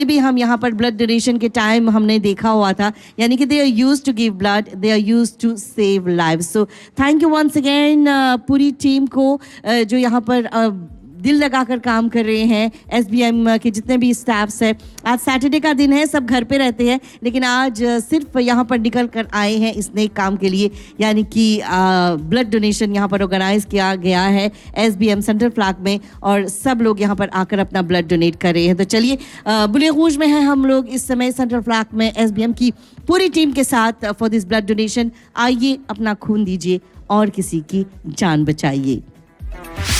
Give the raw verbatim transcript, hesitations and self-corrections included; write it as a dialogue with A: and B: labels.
A: भी हम यहाँ पर ब्लड डोनेशन के टाइम हमने देखा हुआ था, यानी कि they are used to give blood, they are used to save lives. So thank you once again पूरी टीम को uh, जो यहाँ पर uh, दिल लगाकर काम कर रहे हैं, एसबीएम के जितने भी स्टाफ्स हैं। आज सैटरडे का दिन है, सब घर पे रहते हैं, लेकिन आज सिर्फ यहाँ पर निकल कर आए हैं इस नेक काम के लिए, यानी कि ब्लड डोनेशन यहाँ पर ऑर्गेनाइज किया गया है एसबीएम सेंट्रल फ्लैग में, और सब लोग यहाँ पर आकर अपना ब्लड डोनेट कर रहे हैं। तो चलिए, बुले गूज में हैं हम लोग इस समय सेंट्रल फ्लैग में एसबीएम की पूरी टीम के साथ फॉर दिस ब्लड डोनेशन। आइए, अपना खून दीजिए और किसी की जान बचाइए।